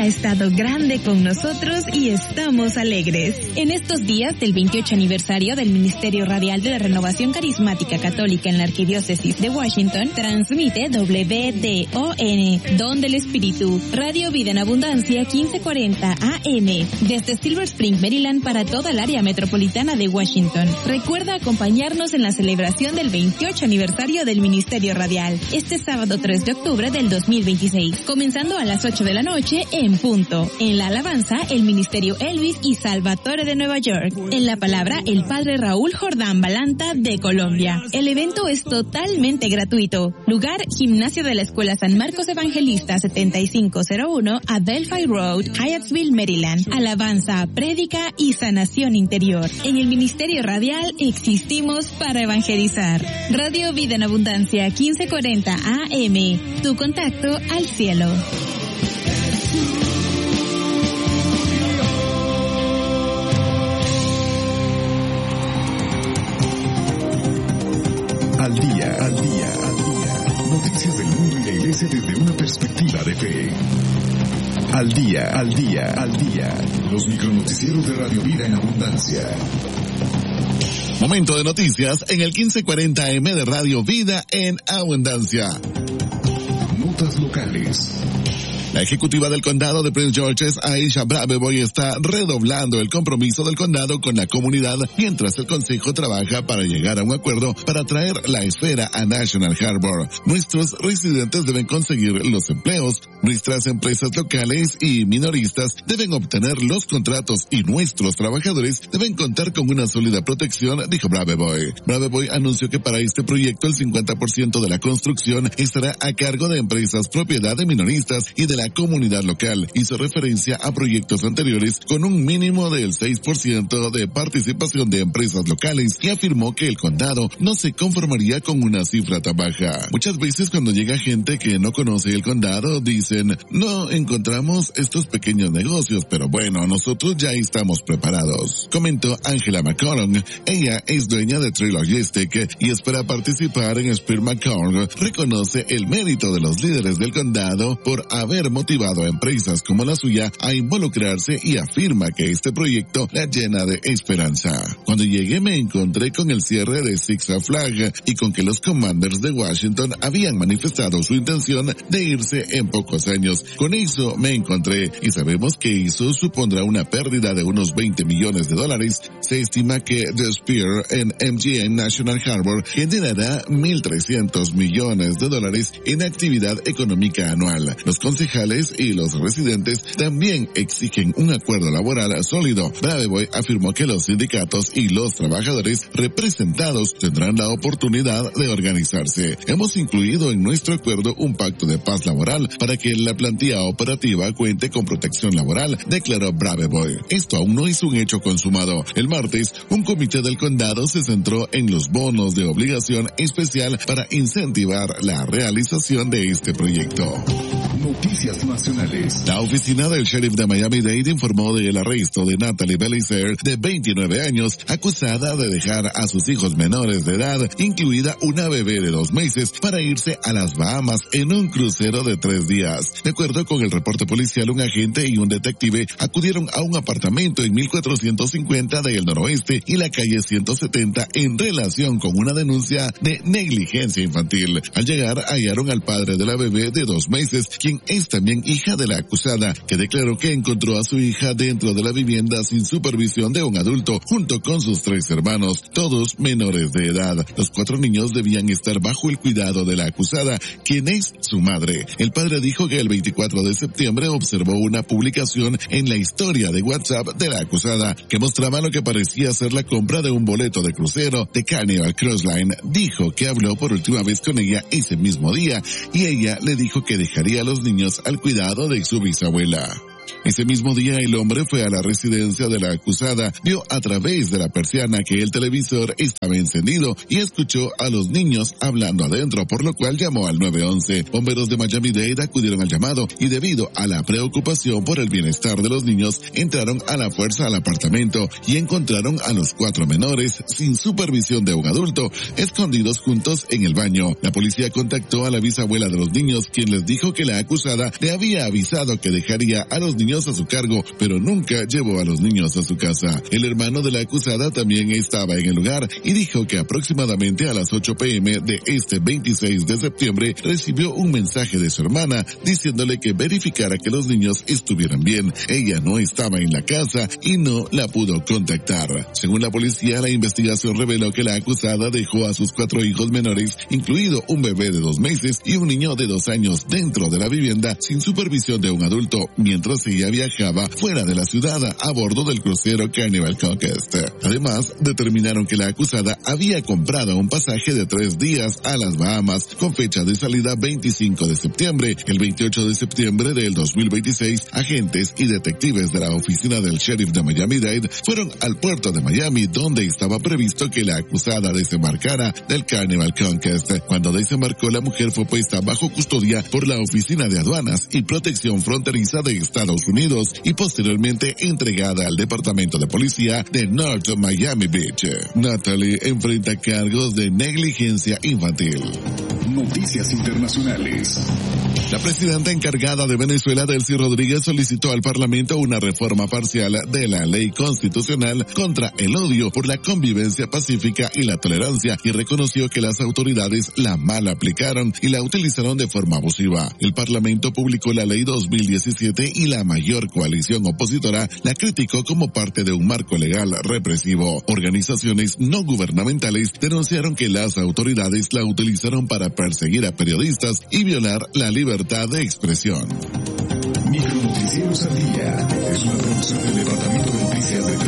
estado grande con nosotros y estamos alegres. En estos días del 28 aniversario del Ministerio Radial de la Renovación Carismática Católica en la Arquidiócesis de Washington, transmite WDON, Don del Espíritu, Radio Vida en Abundancia 1540 AM, desde Silver Spring, Maryland, para toda el área metropolitana de Washington. Recuerda acompañarnos en la celebración del 28 aniversario del Ministerio Radial, este sábado 3 de octubre del 2026, comenzando a las 8 de la noche en punto. En la alabanza, el Ministerio Elvis y Salvatore de Nueva York. En la palabra, el Padre Raúl Jordán Balanta de Colombia. El evento es totalmente gratuito. Lugar, Gimnasio de la Escuela San Marcos Evangelista 7501, Adelphi Road, Hyattsville, Maryland. Alabanza, prédica y sanación interior. En el Ministerio Radial existimos para evangelizar. Radio Vida en Abundancia 1540 AM. Tu contacto al cielo. Al día. Noticias del mundo y la iglesia desde una perspectiva de fe. Al día. Los micronoticieros de Radio Vida en Abundancia. Momento de noticias en el 1540 AM de Radio Vida en Abundancia. Notas locales. La ejecutiva del condado de Prince George's, Aisha Braveboy, está redoblando el compromiso del condado con la comunidad mientras el consejo trabaja para llegar a un acuerdo para traer la esfera a National Harbor. Nuestros residentes deben conseguir los empleos, nuestras empresas locales y minoristas deben obtener los contratos y nuestros trabajadores deben contar con una sólida protección, dijo Braveboy. Braveboy anunció que para este proyecto el 50% de la construcción estará a cargo de empresas propiedad de minoristas y de la comunidad local. Hizo referencia a proyectos anteriores con un mínimo del 6% de participación de empresas locales y afirmó que el condado no se conformaría con una cifra tan baja. Muchas veces cuando llega gente que no conoce el condado dicen, no encontramos estos pequeños negocios, pero bueno, nosotros ya estamos preparados, comentó Angela McCollum. Ella es dueña de Tree Logistic y espera participar en Spear McCollum. Reconoce el mérito de los líderes del condado por haber motivado a empresas como la suya a involucrarse y afirma que este proyecto la llena de esperanza. Cuando llegué me encontré con el cierre de Six Flags y con que los Commanders de Washington habían manifestado su intención de irse en pocos años. Con eso me encontré y sabemos que eso supondrá una pérdida de unos $20 millones. Se estima que The Spear en MGM National Harbor generará $1,300 millones en actividad económica anual. Los concejales y los residentes también exigen un acuerdo laboral sólido. Braveboy afirmó que los sindicatos y los trabajadores representados tendrán la oportunidad de organizarse. Hemos incluido en nuestro acuerdo un pacto de paz laboral para que la plantilla operativa cuente con protección laboral, declaró Braveboy. Esto aún no es un hecho consumado. El martes, un comité del condado se centró en los bonos de obligación especial para incentivar la realización de este proyecto. Noticias nacionales. La oficina del sheriff de Miami-Dade informó del arresto de Natalie Belisaire, de 29 años, acusada de dejar a sus hijos menores de edad, incluida una bebé de 2 meses, para irse a las Bahamas en un crucero de 3 días. De acuerdo con el reporte policial, un agente y un detective acudieron a un apartamento en 1450 del noroeste y la calle 170 en relación con una denuncia de negligencia infantil. Al llegar, hallaron al padre de la bebé de 2 meses, quien es también hija de la acusada, que declaró que encontró a su hija dentro de la vivienda sin supervisión de un adulto, junto con sus 3 hermanos, todos menores de edad. Los 4 niños debían estar bajo el cuidado de la acusada, quien es su madre. El padre dijo que el 24 de septiembre observó una publicación en la historia de WhatsApp de la acusada, que mostraba lo que parecía ser la compra de un boleto de crucero de Carnival Cruise Line. Dijo que habló por última vez con ella ese mismo día, y ella le dijo que dejaría a los niños al cuidado de su bisabuela. Ese mismo día el hombre fue a la residencia de la acusada, vio a través de la persiana que el televisor estaba encendido y escuchó a los niños hablando adentro, por lo cual llamó al 911. Bomberos de Miami-Dade acudieron al llamado y debido a la preocupación por el bienestar de los niños, entraron a la fuerza al apartamento y encontraron a los 4 menores sin supervisión de un adulto, escondidos juntos en el baño. La policía contactó a la bisabuela de los niños, quien les dijo que la acusada le había avisado que dejaría a los niños a su cargo, pero nunca llevó a los niños a su casa. El hermano de la acusada también estaba en el lugar y dijo que aproximadamente a las 8 p.m. de este 26 de septiembre recibió un mensaje de su hermana diciéndole que verificara que los niños estuvieran bien. Ella no estaba en la casa y no la pudo contactar. Según la policía, la investigación reveló que la acusada dejó a sus 4 hijos menores, incluido un bebé de 2 meses y un niño de 2 años dentro de la vivienda sin supervisión de un adulto, mientras ella viajaba fuera de la ciudad a bordo del crucero Carnival Conquest. Además, determinaron que la acusada había comprado un pasaje de 3 días a las Bahamas con fecha de salida 25 de septiembre. El 28 de septiembre del 2026, agentes y detectives de la oficina del sheriff de Miami-Dade fueron al puerto de Miami, donde estaba previsto que la acusada desembarcara del Carnival Conquest. Cuando desembarcó, la mujer fue puesta bajo custodia por la Oficina de Aduanas y Protección Fronteriza de Estados Unidos y posteriormente entregada al Departamento de Policía de North Miami Beach. Natalie enfrenta cargos de negligencia infantil. Noticias internacionales. La presidenta encargada de Venezuela, Delcy Rodríguez, solicitó al Parlamento una reforma parcial de la ley constitucional contra el odio por la convivencia pacífica y la tolerancia y reconoció que las autoridades la mal aplicaron y la utilizaron de forma abusiva. El Parlamento publicó la ley 2017 y la mayor coalición opositora la criticó como parte de un marco legal represivo. Organizaciones no gubernamentales denunciaron que las autoridades la utilizaron para perseguir a periodistas y violar la libertad de expresión. Micronoticieros al día es una producción del Departamento de Noticias de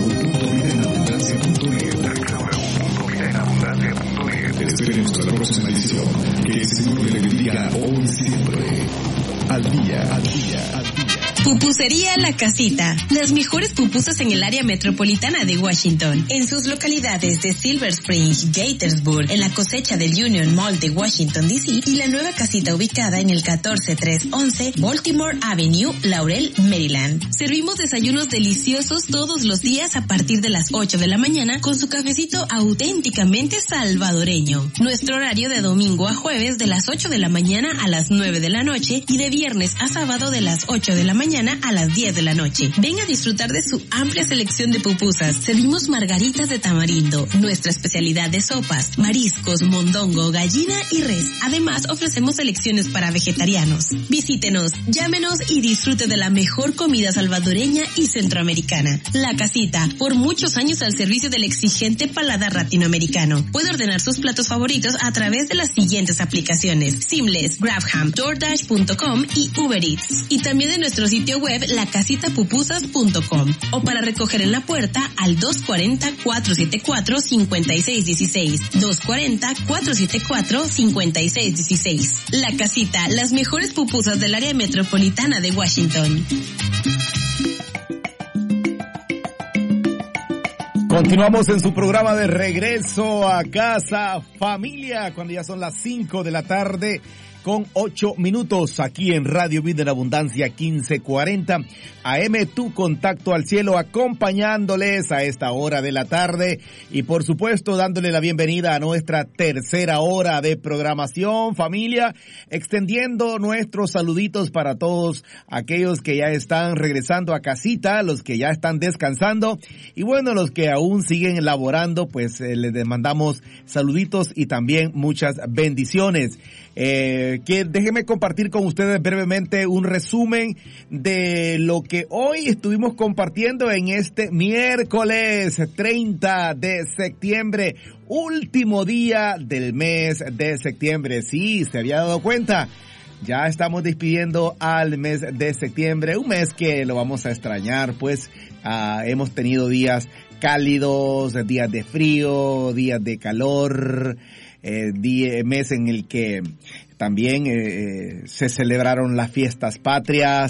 www.vidaenabundancia.net. Esperemos hasta la próxima edición. Que el Señor le bendiga hoy y siempre. Al día, al día, al día. Pupusería La Casita. Las mejores pupusas en el área metropolitana de Washington. En sus localidades de Silver Spring, Gaithersburg, en la cosecha del Union Mall de Washington, D.C. y la nueva casita ubicada en el 14311 Baltimore Avenue, Laurel, Maryland. Servimos desayunos deliciosos todos los días a partir de las 8 de la mañana con su cafecito auténticamente salvadoreño. Nuestro horario de domingo a jueves de las 8 de la mañana a las 9 de la noche y de viernes a sábado de las 8 de la mañana a las 10 de la noche. Ven a disfrutar de su amplia selección de pupusas. Servimos margaritas de tamarindo, nuestra especialidad de sopas, mariscos, mondongo, gallina y res. Además, ofrecemos selecciones para vegetarianos. Visítenos, llámenos y disfrute de la mejor comida salvadoreña y centroamericana. La Casita, por muchos años al servicio del exigente paladar latinoamericano. Puede ordenar sus platos favoritos a través de las siguientes aplicaciones: Seamless, Grabham, DoorDash.com y Uber Eats. Y también de nuestro sitio web lacasitapupusas.com o para recoger en la puerta al 240-474-5616. 240-474-5616. La Casita, las mejores pupusas del área metropolitana de Washington. Continuamos en su programa de regreso a casa, familia, cuando ya son las 5 de la tarde. Con 8 minutos aquí en Radio Vida en Abundancia 1540 AM, tu contacto al cielo, acompañándoles a esta hora de la tarde y por supuesto dándole la bienvenida a nuestra tercera hora de programación, familia, extendiendo nuestros saluditos para todos aquellos que ya están regresando a casita, los que ya están descansando y bueno, los que aún siguen laborando, pues les mandamos saluditos y también muchas bendiciones. Que déjenme compartir con ustedes brevemente un resumen de lo que hoy estuvimos compartiendo en este miércoles 30 de septiembre, último día del mes de septiembre. Sí, se había dado cuenta. Ya estamos despidiendo al mes de septiembre, un mes que lo vamos a extrañar, pues hemos tenido días cálidos, días de frío, días de calor, mes en el que también se celebraron las fiestas patrias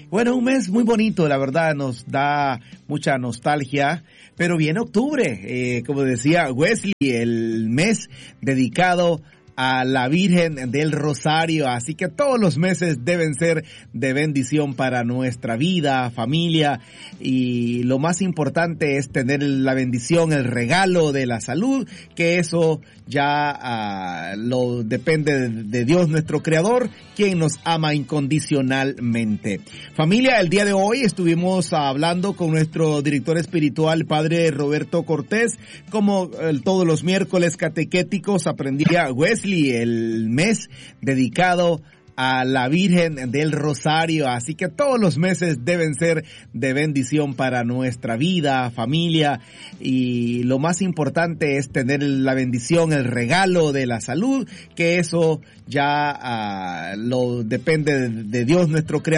Bueno, un mes muy bonito, la verdad, nos da mucha nostalgia, pero viene octubre, como decía Wesley, el mes dedicado a la Virgen del Rosario, así que todos los meses deben ser de bendición para nuestra vida, familia, y lo más importante es tener la bendición, el regalo de la salud, que eso ya lo depende de Dios nuestro Creador, quien nos ama incondicionalmente. Familia, el día de hoy estuvimos hablando con nuestro director espiritual, Padre Roberto Cortés, como todos los miércoles catequéticos aprendía Wesley, el mes dedicado a la Virgen del Rosario, así que todos los meses deben ser de bendición para nuestra vida, familia, y lo más importante es tener la bendición, el regalo de la salud, que eso ya lo depende de Dios nuestro Creador,